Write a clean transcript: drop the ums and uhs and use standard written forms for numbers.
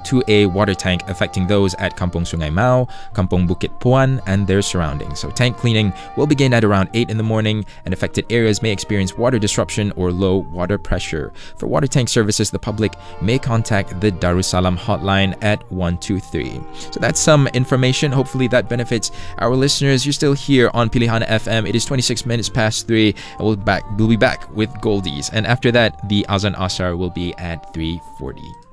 to a water tank, affecting those at Kampong Sungai Mau, Kampong Bukit Puan, and their surroundings. So tank cleaning will begin at around 8 in the morning, and affected areas may experience water disruption or low water pressure. For water tank services, the public may contact the Darussalam hotline at 123. So that's some information. Hopefully that benefits our listeners. You're still here on Pilihan FM. It is 26 minutes past 3, and we'll be back with Goldies. And after that, the Azan Asar will be at 3:40.